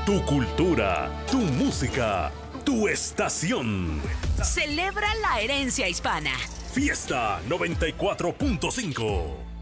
Tu cultura, tu música, tu estación. Celebra la herencia hispana. Fiesta 94.5.